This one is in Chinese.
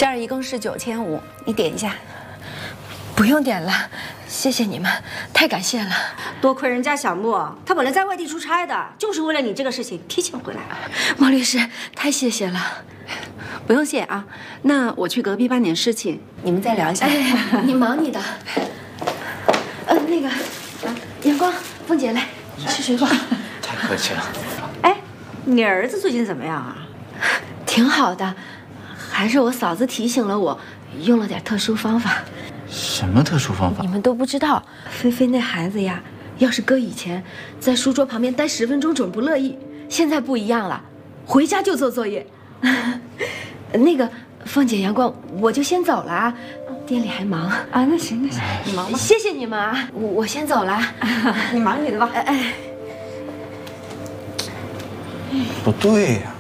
这儿一共是9500，你点一下。 不用点了，谢谢你们，太感谢了。 多亏人家小莫，他本来在外地出差的，就是为了你这个事情提前回来了。 莫律师，太谢谢了。 不用谢啊，那我去隔壁办点事情，你们再聊一下。 哎，你忙你的。那个，阳光，凤姐来吃水果。 太客气了。 哎，你儿子最近怎么样啊？ 挺好的，还是我嫂子提醒了我，用了点特殊方法。 什么特殊方法？ 你们都不知道，菲菲那孩子呀，要是搁以前，在书桌旁边待10分钟准不乐意，现在不一样了，回家就做作业。那个凤姐、阳光，我就先走了啊，店里还忙啊。 那行，你忙吧。 谢谢你们啊，我先走了。 你忙你的吧。 不对呀，